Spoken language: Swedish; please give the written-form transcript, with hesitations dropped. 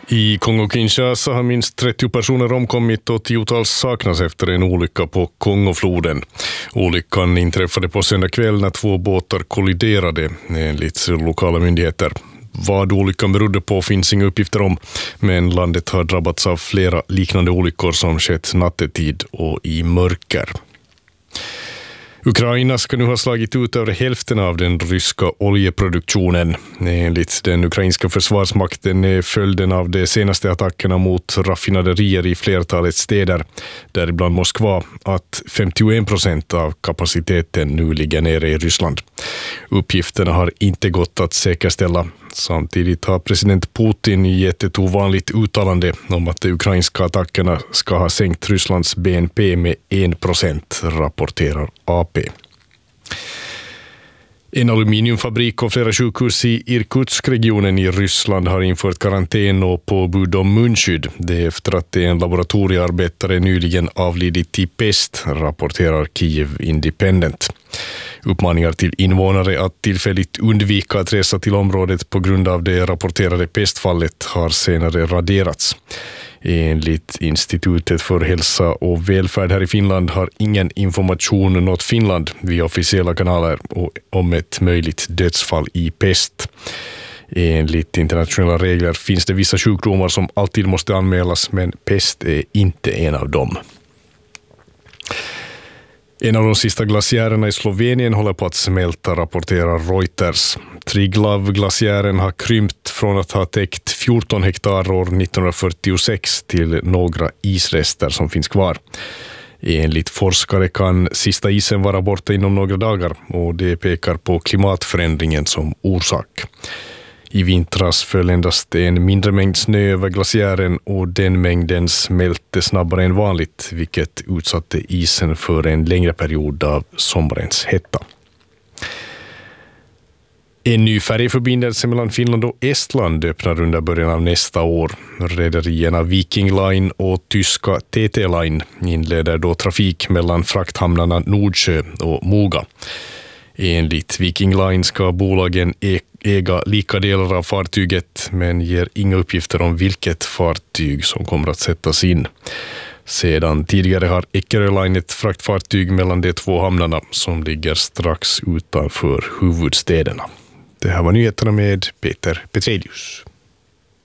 I Kongo-Kinshasa har minst 30 personer omkommit och tiotals saknas efter en olycka på Kongofloden. Olyckan inträffade på söndag kväll när 2 båtar kolliderade, enligt lokala myndigheter. Vad olyckan berodde på finns inga uppgifter om, men landet har drabbats av flera liknande olyckor som skett nattetid och i mörker. Ukraina ska nu ha slagit ut över hälften av den ryska oljeproduktionen. Enligt den ukrainska försvarsmakten är följden av de senaste attackerna mot raffinaderier i flertalet städer, däribland Moskva, att 51% av kapaciteten nu ligger nere i Ryssland. Uppgifterna har inte gått att säkerställa. Samtidigt har president Putin gett ett ovanligt uttalande om att de ukrainska attackerna ska ha sänkt Rysslands BNP med 1%, rapporterar AP. En aluminiumfabrik och flera sjukhus i Irkutsk-regionen i Ryssland har infört karantän och påbud om munskydd. Det är efter att en laboratoriearbetare nyligen avlidit i pest, rapporterar Kiev Independent. Uppmaningar till invånare att tillfälligt undvika att resa till området på grund av det rapporterade pestfallet har senare raderats. Enligt Institutet för hälsa och välfärd här i Finland har ingen information nått Finland via officiella kanaler om ett möjligt dödsfall i pest. Enligt internationella regler finns det vissa sjukdomar som alltid måste anmälas, men pest är inte en av dem. En av de sista glaciärerna i Slovenien håller på att smälta, rapporterar Reuters. Triglav-glaciären har krympt från att ha täckt 14 hektar år 1946 till några isrester som finns kvar. Enligt forskare kan sista isen vara borta inom några dagar, och det pekar på klimatförändringen som orsak. I vintras föll endast en mindre mängd snö över glaciären och den mängden smälte snabbare än vanligt, vilket utsatte isen för en längre period av sommarens hetta. En ny färjeförbindelse mellan Finland och Estland öppnar under början av nästa år. Rederierna Viking Line och tyska TT Line inleder då trafik mellan frakthamnarna Nordsjö och Moga. Enligt Viking Line ska bolagen äga lika delar av fartyget, men ger inga uppgifter om vilket fartyg som kommer att sättas in. Sedan tidigare har Eckerö Line ett fraktfartyg mellan de 2 hamnarna som ligger strax utanför huvudstäderna. Det här var nyheterna med Peter Petrelius.